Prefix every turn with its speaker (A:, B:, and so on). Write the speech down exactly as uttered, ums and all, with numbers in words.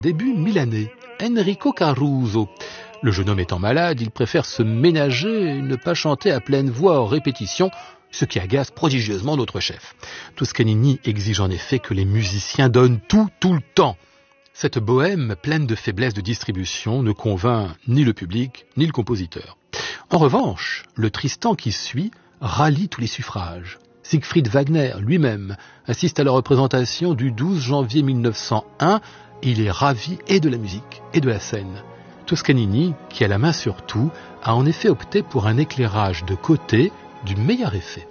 A: Début milanais, Enrico Caruso. Le jeune homme étant malade, il préfère se ménager et ne pas chanter à pleine voix en répétition, ce qui agace prodigieusement notre chef. Toscanini exige en effet que les musiciens donnent tout, tout le temps. Cette bohème pleine de faiblesses de distribution ne convainc ni le public, ni le compositeur. En revanche, le Tristan qui suit rallie tous les suffrages. Siegfried Wagner lui-même assiste à la représentation du douze janvier mille neuf cent un. Il est ravi et de la musique et de la scène. Toscanini, qui a la main sur tout, a en effet opté pour un éclairage de côté du meilleur effet.